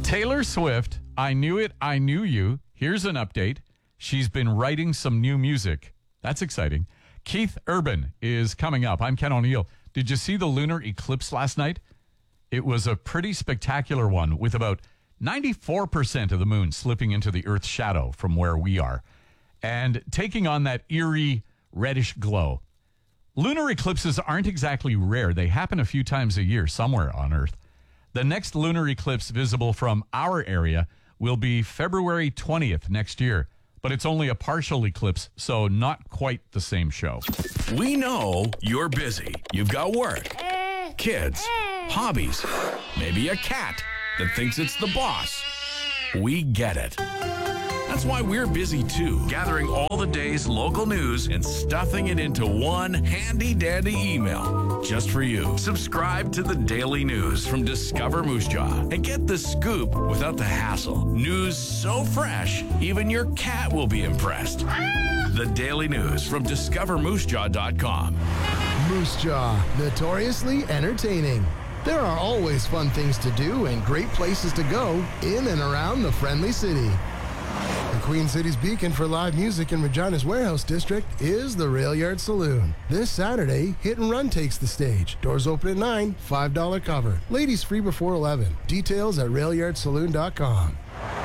Taylor Swift, I Knew It, I Knew You. Here's an update. She's been writing some new music. That's exciting. Keith Urban is coming up. I'm Ken O'Neill. Did you see the lunar eclipse last night? It was a pretty spectacular one with about 94% of the moon slipping into the Earth's shadow from where we are and taking on that eerie reddish glow. Lunar eclipses aren't exactly rare. They happen a few times a year somewhere on Earth. The next lunar eclipse visible from our area will be February 20th next year, but it's only a partial eclipse, so not quite the same show. We know you're busy. You've got work, kids, hobbies, maybe a cat that thinks it's the boss. We get it. That's why we're busy too, gathering all the day's local news and stuffing it into one handy-dandy email just for you. Subscribe to the Daily News from Discover Moose Jaw and get the scoop without the hassle. News so fresh, even your cat will be impressed. The Daily News from discovermoosejaw.com. Moose Jaw, notoriously entertaining. There are always fun things to do and great places to go in and around the friendly city. The Queen City's beacon for live music in Regina's Warehouse District is the Rail Yard Saloon. This Saturday, Hit and Run takes the stage. Doors open at 9, $5 cover. Ladies free before 11. Details at railyardsaloon.com.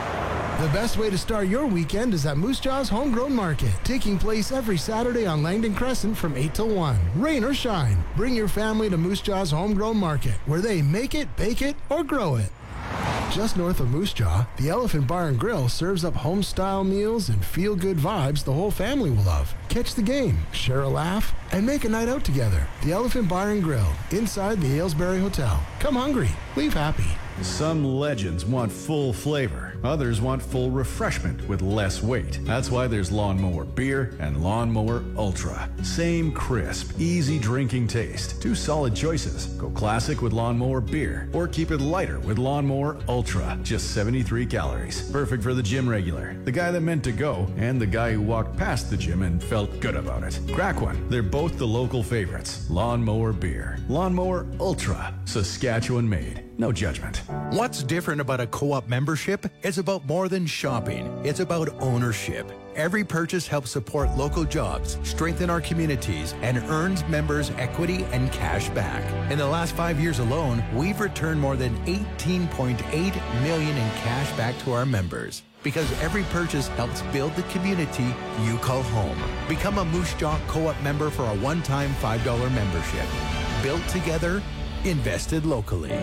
The best way to start your weekend is at Moose Jaw's Homegrown Market, taking place every Saturday on Langdon Crescent from 8 till 1. Rain or shine, bring your family to Moose Jaw's Homegrown Market, where they make it, bake it, or grow it. Just north of Moose Jaw, the Elephant Bar and Grill serves up home-style meals and feel-good vibes the whole family will love. Catch the game, share a laugh, and make a night out together. The Elephant Bar and Grill, inside the Aylesbury Hotel. Come hungry, leave happy. Some legends want full flavor. Others want full refreshment with less weight. That's why there's Lawnmower Beer and Lawnmower Ultra. Same crisp, easy drinking taste. Two solid choices. Go classic with Lawnmower Beer or keep it lighter with Lawnmower Ultra. Just 73 calories. Perfect for the gym regular, the guy that meant to go, and the guy who walked past the gym and felt good about it. Crack one. They're both the local favorites. Lawnmower Beer. Lawnmower Ultra. Saskatchewan made. No judgment. What's different about a co-op membership? It's about more than shopping. It's about ownership. Every purchase helps support local jobs, strengthen our communities, and earns members equity and cash back. In the last 5 years alone, we've returned more than $18.8 million in cash back to our members. Because every purchase helps build the community you call home. Become a Moose Jaw Co-op member for a one-time $5 membership. Built together, invested locally.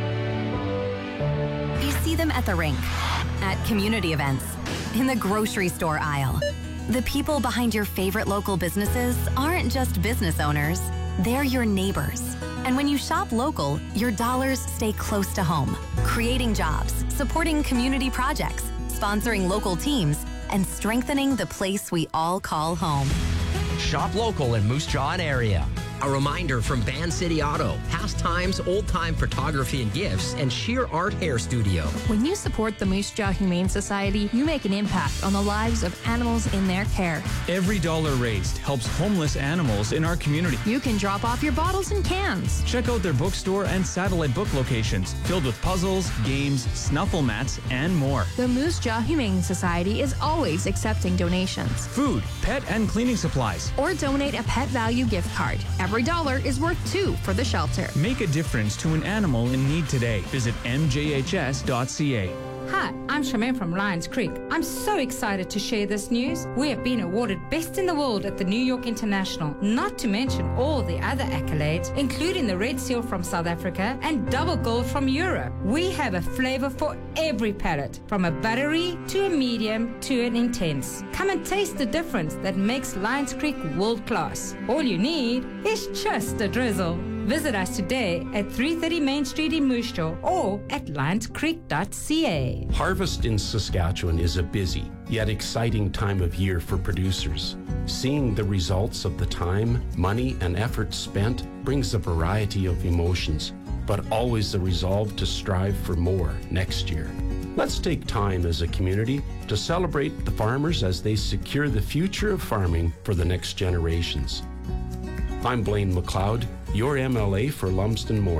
You see them at the rink, at community events, in the grocery store aisle. The people behind your favorite local businesses aren't just business owners, they're your neighbors. And when you shop local, your dollars stay close to home, creating jobs, supporting community projects, sponsoring local teams, and strengthening the place we all call home. Shop local in Moose Jaw and area. A reminder from Band City Auto, Pastimes, old-time photography and gifts, and Sheer Art Hair Studio. When you support the Moose Jaw Humane Society, you make an impact on the lives of animals in their care. Every dollar raised helps homeless animals in our community. You can drop off your bottles and cans. Check out their bookstore and satellite book locations, filled with puzzles, games, snuffle mats, and more. The Moose Jaw Humane Society is always accepting donations. Food, pet, and cleaning supplies. Or donate a pet value gift card. Every dollar is worth $2 for the shelter. Make a difference to an animal in need today. Visit mjhs.ca. Hi, I'm Charmaine from Lions Creek. I'm so excited to share this news. We have been awarded Best in the World at the New York International, not to mention all the other accolades, including the Red Seal from South Africa and Double Gold from Europe. We have a flavor for every palate, from a buttery to a medium to an intense. Come and taste the difference that makes Lions Creek world class. All you need is just a drizzle. Visit us today at 330 Main Street in Moose Jaw or at lionscreek.ca. Harvest in Saskatchewan is a busy yet exciting time of year for producers. Seeing the results of the time, money, and effort spent brings a variety of emotions, but always the resolve to strive for more next year. Let's take time as a community to celebrate the farmers as they secure the future of farming for the next generations. I'm Blaine McLeod, your MLA for Lumsden Morse.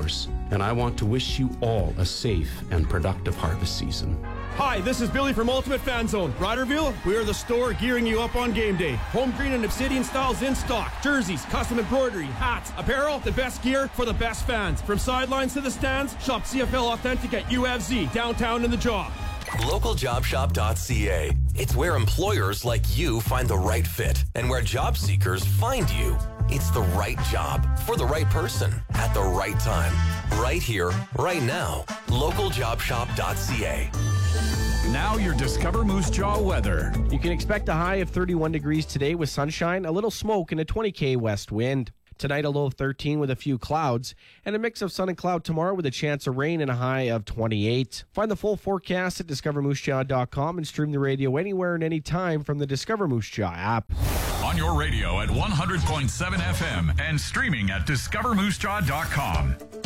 and I want to wish you all a safe and productive harvest season. Hi, this is Billy from Ultimate Fan Zone. Riderville, we are the store gearing you up on game day. Home green and obsidian styles in stock. Jerseys, custom embroidery, hats, apparel, the best gear for the best fans. From sidelines to the stands, shop CFL Authentic at UFZ, downtown in the Jaw. LocalJobShop.ca. It's where employers like you find the right fit and where job seekers find you. It's the right job for the right person at the right time. Right here, right now. LocalJobShop.ca. Now your Discover Moose Jaw weather. You can expect a high of 31 degrees today with sunshine, a little smoke, and a 20 west wind. Tonight, a low of 13 with a few clouds, and a mix of sun and cloud tomorrow with a chance of rain and a high of 28. Find the full forecast at discovermoosejaw.com and stream the radio anywhere and anytime from the Discover Moose Jaw app. On your radio at 100.7 FM and streaming at discovermoosejaw.com.